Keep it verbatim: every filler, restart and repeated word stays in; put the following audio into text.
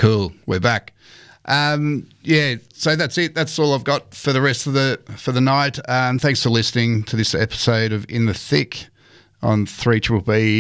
Cool. We're back. Um, yeah, so that's it. That's all I've got for the rest of the for the night. Um, thanks for listening to this episode of In the Thick on three B B